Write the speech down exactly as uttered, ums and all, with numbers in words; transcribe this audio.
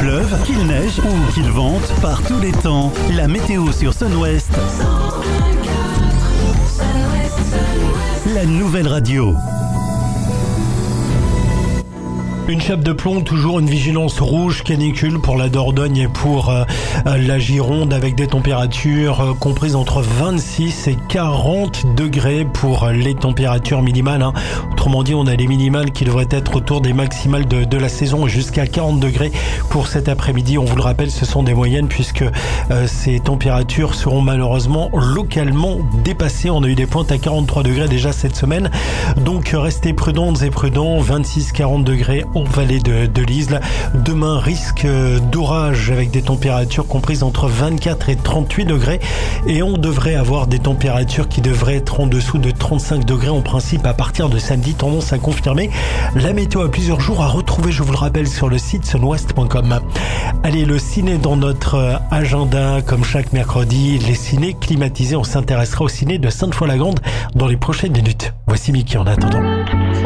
pleuve, qu'il neige ou qu'il vente, par tous les temps, la météo sur Sun-Ouest. La nouvelle radio. Une chape de plomb, toujours une vigilance rouge canicule pour la Dordogne et pour euh, la Gironde, avec des températures euh, comprises entre vingt-six et quarante degrés pour les températures minimales. Hein. Autrement dit, on a les minimales qui devraient être autour des maximales de, de la saison, jusqu'à quarante degrés pour cet après-midi. On vous le rappelle, ce sont des moyennes puisque euh, ces températures seront malheureusement localement dépassées. On a eu des pointes à quarante-trois degrés déjà cette semaine. Donc restez prudentes et prudents, vingt-six à quarante degrés en vallée de, de l'Isle. Demain, risque d'orage avec des températures comprises entre vingt-quatre et trente-huit degrés. Et on devrait avoir des températures qui devraient être en dessous de trente-cinq degrés en principe à partir de samedi. Tendance à confirmer. La météo à plusieurs jours à retrouver, je vous le rappelle, sur le site sun ouest point com. Allez, le ciné dans notre agenda, comme chaque mercredi, les cinés climatisés. On s'intéressera au ciné de Sainte-Foy-la-Grande dans les prochaines minutes. Voici Mickey en attendant.